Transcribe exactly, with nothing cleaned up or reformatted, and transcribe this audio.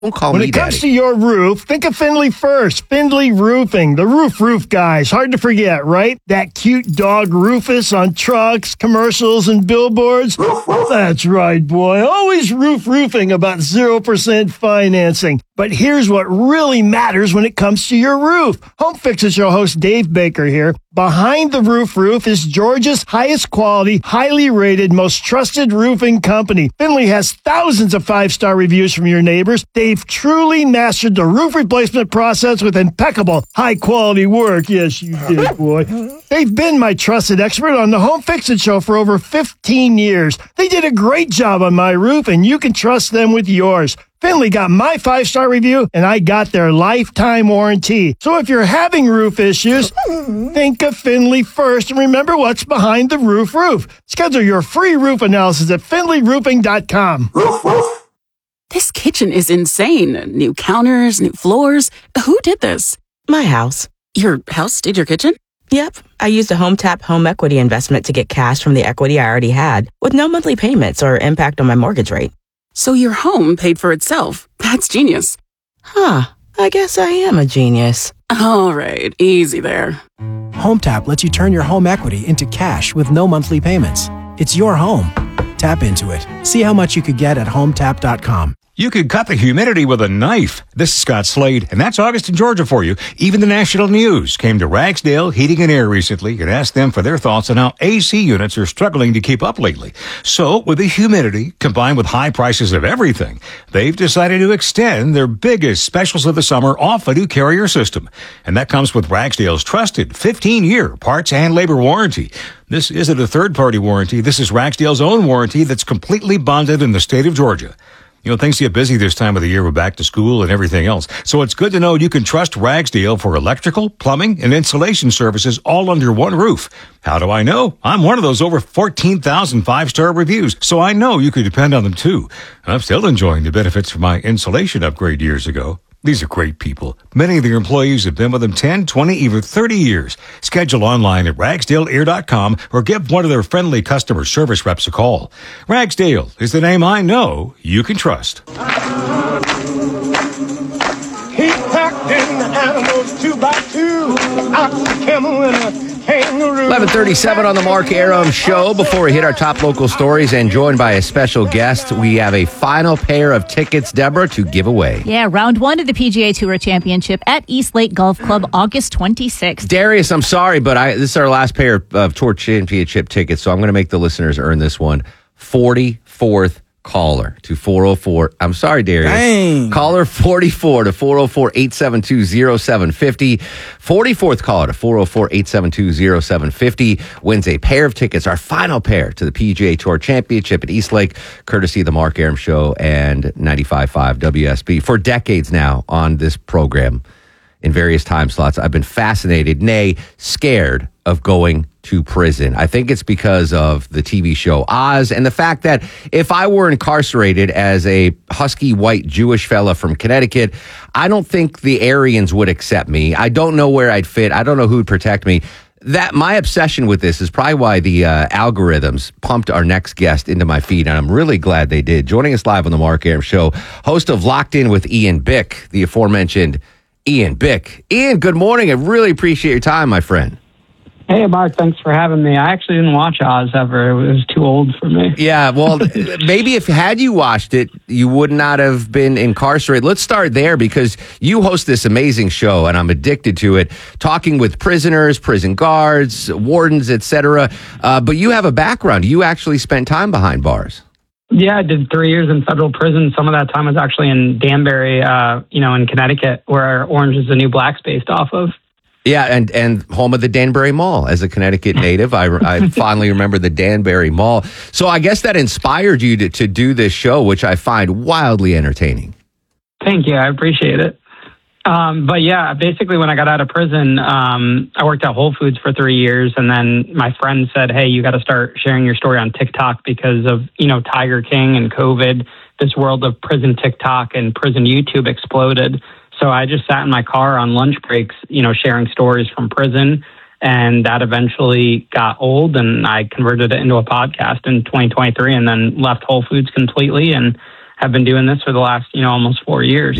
Don't call when me it comes daddy. to your roof, think of Findlay first. Findlay Roofing, the roof roof guys. Hard to forget, right? That cute dog Rufus on trucks, commercials, and billboards. That's right, boy. Always roof roofing about zero percent financing. But here's what really matters when it comes to your roof. Home Fixer Show host Dave Baker here. Behind the Roof Roof is Georgia's highest quality, highly rated, most trusted roofing company. Findlay has thousands of five-star reviews from your neighbors. They've truly mastered the roof replacement process with impeccable, high-quality work. Yes, you did, boy. They've been my trusted expert on the Home Fixin' Show for over fifteen years. They did a great job on my roof, and you can trust them with yours. Findlay got my five-star review, and I got their lifetime warranty. So if you're having roof issues, think of Findlay first and remember what's behind the roof roof. Schedule your free roof analysis at Findlay Roofing dot com. This kitchen is insane. New counters, new floors. Who did this? My house. Your house did your kitchen? Yep. I used a HomeTap home equity investment to get cash from the equity I already had with no monthly payments or impact on my mortgage rate. So your home paid for itself. That's genius. Huh. I guess I am a genius. All right. Easy there. HomeTap lets you turn your home equity into cash with no monthly payments. It's your home. Tap into it. See how much you could get at home tap dot com. You could cut the humidity with a knife. This is Scott Slade, and that's August in Georgia for you. Even the national news came to Ragsdale Heating and Air recently and asked them for their thoughts on how A C units are struggling to keep up lately. So, with the humidity combined with high prices of everything, they've decided to extend their biggest specials of the summer off a new Carrier system. And that comes with Ragsdale's trusted fifteen-year parts and labor warranty. This isn't a third-party warranty. This is Ragsdale's own warranty that's completely bonded in the state of Georgia. You know, things get busy this time of the year with back to school and everything else. So it's good to know you can trust Ragsdale for electrical, plumbing, and insulation services all under one roof. How do I know? I'm one of those over fourteen thousand five-star reviews, so I know you can depend on them too. I'm still enjoying the benefits from my insulation upgrade years ago. These are great people. Many of their employees have been with them ten, twenty, even thirty years. Schedule online at ragsdale air dot com or give one of their friendly customer service reps a call. Ragsdale is the name I know you can trust. He packed in the animals two by two, ox, a camel, and a kangaroo. eleven thirty-seven on the Mark Arum Show. Before we hit our top local stories and joined by a special guest, we have a final pair of tickets, Deborah, to give away. Yeah, round one of the P G A Tour Championship at East Lake Golf Club, August twenty-sixth. Darius, I'm sorry, but I this is our last pair of Tour Championship tickets, so I'm going to make the listeners earn this one. forty-fourth caller to four oh four. I'm sorry, Darius. Dang. Caller forty-four to four oh four, eight seven two, oh seven five oh. forty-fourth caller to four oh four, eight seven two, oh seven five oh wins a pair of tickets, our final pair to the P G A Tour Championship at East Lake, courtesy of the Mark Arum Show and ninety-five point five W S B. For decades now on this program, in various time slots, I've been fascinated, nay, scared of going to prison. I think it's because of the T V show Oz and the fact that if I were incarcerated as a husky white Jewish fella from Connecticut, I don't think the Aryans would accept me. I don't know where I'd fit. I don't know who would protect me. That my obsession with this is probably why the uh, algorithms pumped our next guest into my feed, and I'm really glad they did. Joining us live on the Mark Arum Show, host of Locked In with Ian Bick, the aforementioned Ian Bick. Ian, good morning. I really appreciate your time, my friend. Hey, Mark, thanks for having me. I actually didn't watch Oz ever. It was too old for me. Yeah, well, maybe if had you watched it, you would not have been incarcerated. Let's start there because you host this amazing show, and I'm addicted to it, talking with prisoners, prison guards, wardens, et cetera. Uh, but you have a background. You actually spent time behind bars. Yeah, I did three years in federal prison. Some of that time was actually in Danbury, uh, you know, in Connecticut, where Orange is the New Black's based off of. Yeah, and, and home of the Danbury Mall. As a Connecticut native, I, I fondly remember the Danbury Mall. So I guess that inspired you to, to do this show, which I find wildly entertaining. Thank you. I appreciate it. Um, but yeah, basically when I got out of prison, um, I worked at Whole Foods for three years. And then my friend said, hey, you got to start sharing your story on TikTok because of, you know, Tiger King and COVID. This world of prison TikTok and prison YouTube exploded. So I just sat in my car on lunch breaks, you know, sharing stories from prison. And that eventually got old and I converted it into a podcast in twenty twenty-three and then left Whole Foods completely and have been doing this for the last, you know, almost four years.